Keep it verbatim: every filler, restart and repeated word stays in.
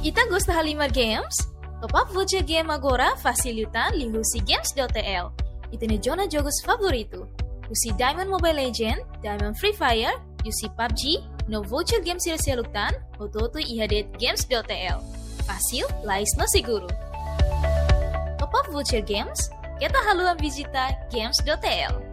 Ita gosta Halimar Games? Top up voucher game agora facilitan lihusi games.tl. Ita ne jona jogos favorito. Usi Diamond Mobile Legend, Diamond Free Fire, usi P U B G, no voucher game sila-silutan, ototo ihadet games.tl. Fácil, lais no seguro. Top up voucher games, kita haluan visita games.tl.